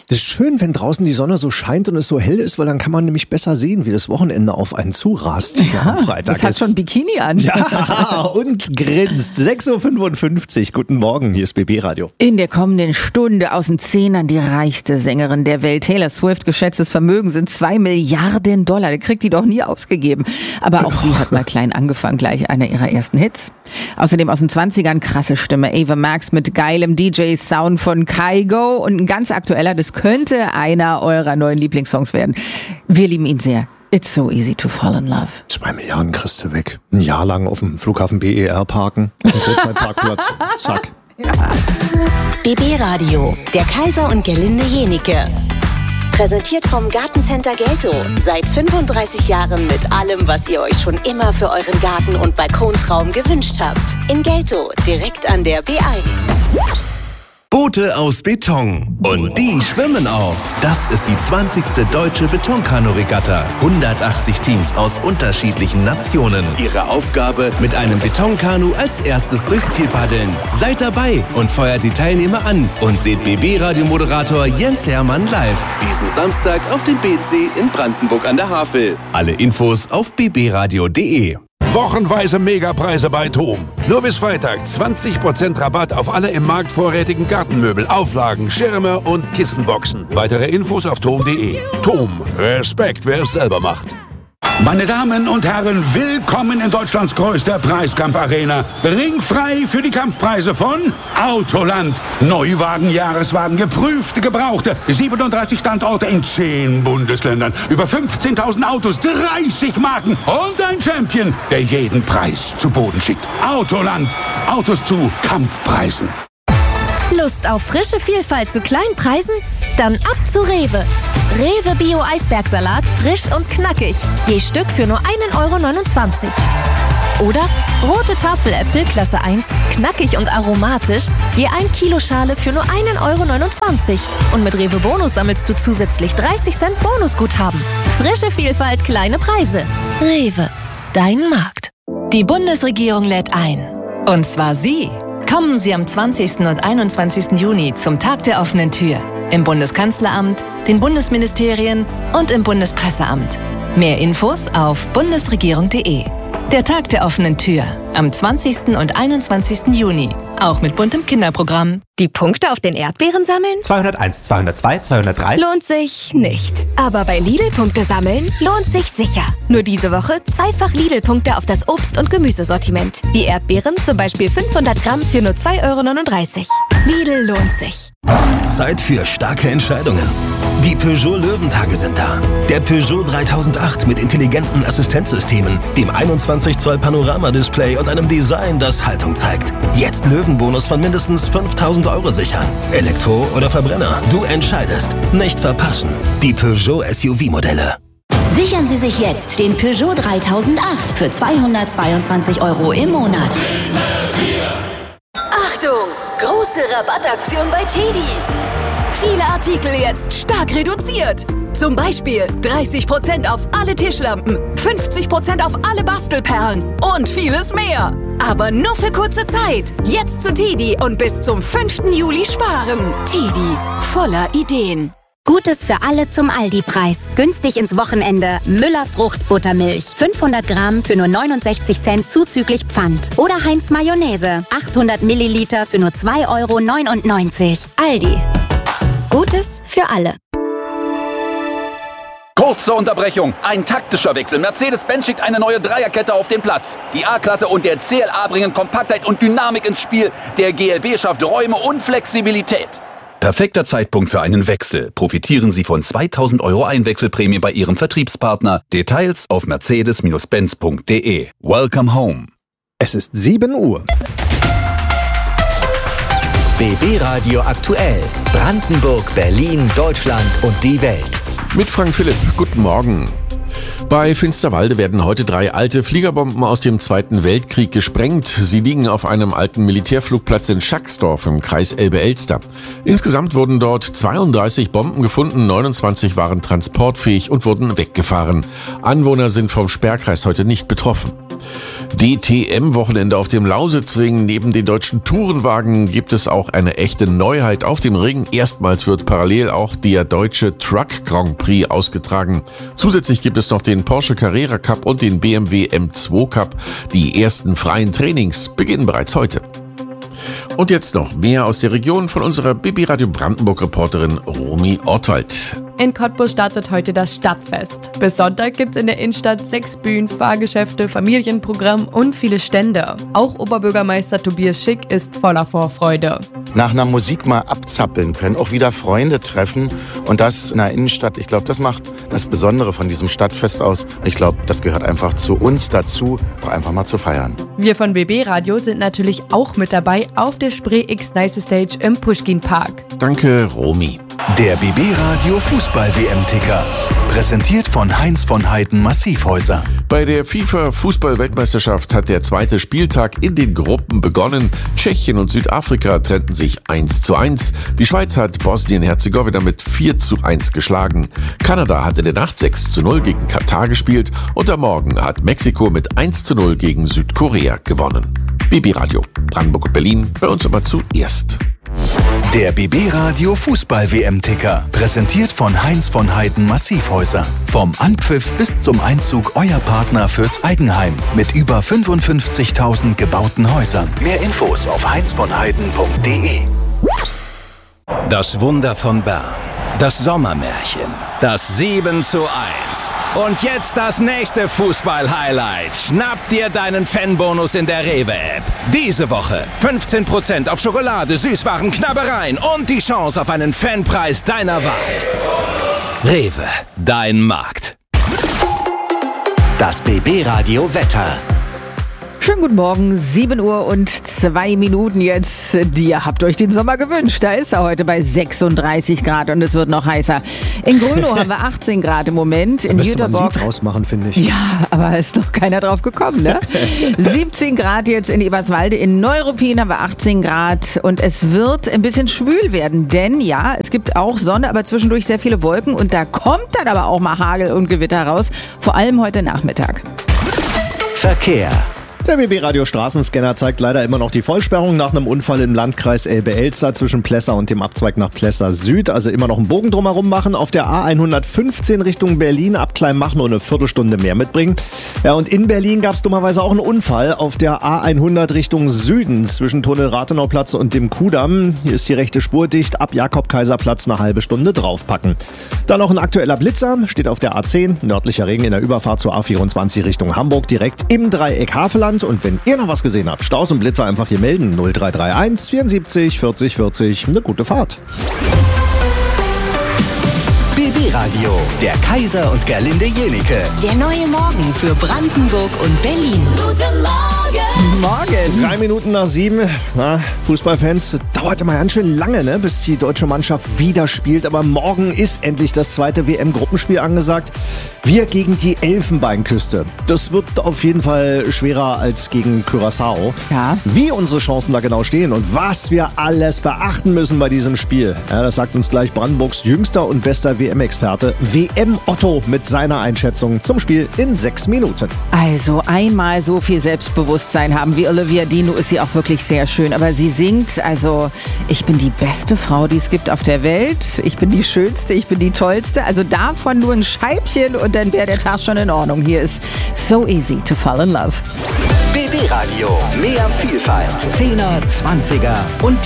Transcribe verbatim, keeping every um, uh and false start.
Das ist schön, wenn draußen die Sonne so scheint und es so hell ist, weil dann kann man nämlich besser sehen, wie das Wochenende auf einen zurast. Ja, am Freitag das hat ist. schon Bikini an. Ja, und grinst. sechs Uhr fünfundfünfzig. Guten Morgen, hier ist B B Radio. In der kommenden Stunde aus den Zehnern die reichste Sängerin der Welt. Taylor Swift, geschätztes Vermögen sind zwei Milliarden Dollar. Der kriegt die doch nie ausgegeben. Aber auch sie hat mal klein angefangen, gleich einer ihrer ersten Hits. Außerdem aus den zwanzigern krasse Stimme. Ava Max mit geilem D J-Sound von Kygo. Und ein ganz aktueller, das könnte einer eurer neuen Lieblingssongs werden. Wir lieben ihn sehr. It's so easy to fall in love. Zwei Milliarden kriegst du weg. Ein Jahr lang auf dem Flughafen B E R parken. Ein Kurzzeitparkplatz. Zack. Ja. B B Radio, der Kaiser und Gerlinde Jenike. Präsentiert vom Gartencenter Gelto. Seit fünfunddreißig Jahren mit allem, was ihr euch schon immer für euren Garten- und Balkontraum gewünscht habt. In Gelto, direkt an der B eins. Boote aus Beton. Und die schwimmen auch. Das ist die zwanzigste Deutsche Betonkanu-Regatta. hundertachtzig Teams aus unterschiedlichen Nationen. Ihre Aufgabe, mit einem Betonkanu als erstes durchs Ziel paddeln. Seid dabei und feuert die Teilnehmer an. Und seht B B-Radio-Moderator Jens Hermann live. Diesen Samstag auf dem B C in Brandenburg an der Havel. Alle Infos auf b b radio punkt d e. Wochenweise Megapreise bei TOM. Nur bis Freitag zwanzig Prozent Rabatt auf alle im Markt vorrätigen Gartenmöbel, Auflagen, Schirme und Kissenboxen. Weitere Infos auf tom punkt d e. TOM. Respekt, wer es selber macht. Meine Damen und Herren, willkommen in Deutschlands größter Preiskampfarena. Ringfrei für die Kampfpreise von Autoland. Neuwagen, Jahreswagen, geprüfte, gebrauchte. siebenunddreißig Standorte in zehn Bundesländern. Über fünfzehntausend Autos, dreißig Marken und ein Champion, der jeden Preis zu Boden schickt. Autoland. Autos zu Kampfpreisen. Lust auf frische Vielfalt zu kleinen Preisen? Dann ab zu Rewe. Rewe Bio Eisbergsalat, frisch und knackig. Je Stück für nur ein Euro neunundzwanzig. Oder rote Tafeläpfel Klasse eins, knackig und aromatisch, je ein Kilo Schale für nur ein Euro neunundzwanzig. Und mit Rewe Bonus sammelst du zusätzlich dreißig Cent Bonusguthaben. Frische Vielfalt, kleine Preise. Rewe, dein Markt. Die Bundesregierung lädt ein. Und zwar Sie. Kommen Sie am zwanzigsten und einundzwanzigsten Juni zum Tag der offenen Tür. Im Bundeskanzleramt, den Bundesministerien und im Bundespresseamt. Mehr Infos auf bundesregierung punkt d e. Der Tag der offenen Tür am zwanzigsten und einundzwanzigsten Juni. Auch mit buntem Kinderprogramm. Die Punkte auf den Erdbeeren sammeln? zweihunderteins, zweihundertzwei, zweihundertdrei. Lohnt sich nicht. Aber bei Lidl-Punkte sammeln lohnt sich sicher. Nur diese Woche zweifach Lidl-Punkte auf das Obst- und Gemüsesortiment. Wie Erdbeeren, zum Beispiel fünfhundert Gramm für nur zwei Euro neununddreißig. Lidl lohnt sich. Zeit für starke Entscheidungen. Die Peugeot Löwentage sind da. Der Peugeot dreitausendacht mit intelligenten Assistenzsystemen, dem einundzwanzig Zoll Panoramadisplay und einem Design, das Haltung zeigt. Jetzt Löwenbonus von mindestens fünftausend Euro sichern. Elektro oder Verbrenner, du entscheidest. Nicht verpassen. Die Peugeot S U V-Modelle. Sichern Sie sich jetzt den Peugeot dreitausendacht für zweihundertzweiundzwanzig Euro im Monat. Achtung! Große Rabattaktion bei Teddy. Viele Artikel jetzt stark reduziert. Zum Beispiel dreißig Prozent auf alle Tischlampen, fünfzig Prozent auf alle Bastelperlen und vieles mehr. Aber nur für kurze Zeit. Jetzt zu Teddy und bis zum fünften Juli sparen. Teddy, voller Ideen. Gutes für alle zum Aldi-Preis. Günstig ins Wochenende. Müller Fruchtbuttermilch. fünfhundert Gramm für nur neunundsechzig Cent zuzüglich Pfand. Oder Heinz Mayonnaise. achthundert Milliliter für nur zwei Euro neunundneunzig. Aldi. Gutes für alle. Kurze Unterbrechung. Ein taktischer Wechsel. Mercedes-Benz schickt eine neue Dreierkette auf den Platz. Die A-Klasse und der C L A bringen Kompaktheit und Dynamik ins Spiel. Der G L B schafft Räume und Flexibilität. Perfekter Zeitpunkt für einen Wechsel. Profitieren Sie von zweitausend Euro Einwechselprämie bei Ihrem Vertriebspartner. Details auf mercedes benz punkt d e. Welcome home. Es ist sieben Uhr. B B Radio aktuell. Brandenburg, Berlin, Deutschland und die Welt. Mit Frank Philipp. Guten Morgen. Bei Finsterwalde werden heute drei alte Fliegerbomben aus dem Zweiten Weltkrieg gesprengt. Sie liegen auf einem alten Militärflugplatz in Schacksdorf im Kreis Elbe-Elster. Insgesamt wurden dort zweiunddreißig Bomben gefunden, neunundzwanzig waren transportfähig und wurden weggefahren. Anwohner sind vom Sperrkreis heute nicht betroffen. D T M-Wochenende auf dem Lausitzring. Neben den deutschen Tourenwagen gibt es auch eine echte Neuheit auf dem Ring. Erstmals wird parallel auch der deutsche Truck Grand Prix ausgetragen. Zusätzlich gibt es noch den Porsche Carrera Cup und den B M W M zwei Cup. Die ersten freien Trainings beginnen bereits heute. Und jetzt noch mehr aus der Region von unserer B B Radio Brandenburg-Reporterin Romy Ortwald. In Cottbus startet heute das Stadtfest. Bis Sonntag gibt's in der Innenstadt sechs Bühnen, Fahrgeschäfte, Familienprogramm und viele Stände. Auch Oberbürgermeister Tobias Schick ist voller Vorfreude. Nach einer Musik mal abzappeln können, auch wieder Freunde treffen und das in der Innenstadt. Ich glaube, das macht das Besondere von diesem Stadtfest aus. Ich glaube, das gehört einfach zu uns dazu, auch einfach mal zu feiern. Wir von B B Radio sind natürlich auch mit dabei auf der Spree X Nice Stage im Puschkin Park. Danke, Romy. Der B B Radio Fußball-W M-Ticker. Präsentiert von Heinz von Heiden Massivhäuser. Bei der FIFA-Fußball-Weltmeisterschaft hat der zweite Spieltag in den Gruppen begonnen. Tschechien und Südafrika trennten sich eins zu eins. Die Schweiz hat Bosnien-Herzegowina mit vier zu eins geschlagen. Kanada hat in der Nacht sechs zu null gegen Katar gespielt. Und am Morgen hat Mexiko mit eins zu null gegen Südkorea gewonnen. B B Radio, Brandenburg und Berlin, bei uns immer zuerst. Der B B Radio Fußball-W M-Ticker. Präsentiert von Heinz von Heiden Massivhäuser. Vom Anpfiff bis zum Einzug euer Partner fürs Eigenheim. Mit über fünfundfünfzigtausend gebauten Häusern. Mehr Infos auf heinz von heiden punkt de. Das Wunder von Bern. Das Sommermärchen. Das sieben zu eins. Und jetzt das nächste Fußball-Highlight. Schnapp dir deinen Fanbonus in der Rewe-App. Diese Woche fünfzehn Prozent auf Schokolade, Süßwaren, Knabbereien und die Chance auf einen Fanpreis deiner Wahl. Rewe, dein Markt. Das B B Radio Wetter. Schönen guten Morgen, sieben Uhr und zwei Minuten jetzt. Ihr habt euch den Sommer gewünscht. Da ist er heute bei sechsunddreißig Grad und es wird noch heißer. In Grönow haben wir achtzehn Grad im Moment. In Jüterbock. Lied draus machen, finde ich. Ja, aber ist noch keiner drauf gekommen, ne? siebzehn Grad jetzt in Eberswalde. In Neuruppin haben wir achtzehn Grad und es wird ein bisschen schwül werden, denn ja, es gibt auch Sonne, aber zwischendurch sehr viele Wolken und da kommt dann aber auch mal Hagel und Gewitter raus. Vor allem heute Nachmittag. Verkehr. Der B B Radio Straßenscanner zeigt leider immer noch die Vollsperrung nach einem Unfall im Landkreis Elbe-Elster zwischen Plessa und dem Abzweig nach Plessa Süd. Also immer noch einen Bogen drumherum machen. Auf der A hundertfünfzehn Richtung Berlin ab Kleinmachnow eine Viertelstunde mehr mitbringen. Ja, und in Berlin gab es dummerweise auch einen Unfall auf der A hundert Richtung Süden zwischen Tunnel Rathenauplatz und dem Kudamm. Hier ist die rechte Spur dicht. Ab Jakob-Kaiser-Platz eine halbe Stunde draufpacken. Dann noch ein aktueller Blitzer. Steht auf der A zehn. Nördlicher Regen in der Überfahrt zur A vierundzwanzig Richtung Hamburg. Direkt im Dreieck Havelland. Und wenn ihr noch was gesehen habt, Staus und Blitzer einfach hier melden. null drei drei eins vierundsiebzig vierzig vierzig. Eine gute Fahrt. B B Radio, der Kaiser und Gerlinde Jenike. Der neue Morgen für Brandenburg und Berlin. Guten Morgen! Morgen! Drei Minuten nach sieben. Na, Fußballfans, dauert immer ganz schön lange, ne, bis die deutsche Mannschaft wieder spielt. Aber morgen ist endlich das zweite W M-Gruppenspiel angesagt. Wir gegen die Elfenbeinküste. Das wird auf jeden Fall schwerer als gegen Curaçao. Ja. Wie unsere Chancen da genau stehen und was wir alles beachten müssen bei diesem Spiel, ja, das sagt uns gleich Brandenburgs jüngster und bester W M-Experte W M Otto mit seiner Einschätzung zum Spiel in sechs Minuten. Also einmal so viel Selbstbewusstsein haben wie Olivia Dino ist sie auch wirklich sehr schön. Aber sie singt, also ich bin die beste Frau, die es gibt auf der Welt. Ich bin die schönste, ich bin die tollste. Also davon nur ein Scheibchen und dann wäre der Tag schon in Ordnung. Hier ist So Easy to Fall in Love. B B Radio, mehr Vielfalt. Zehner, Zwanziger und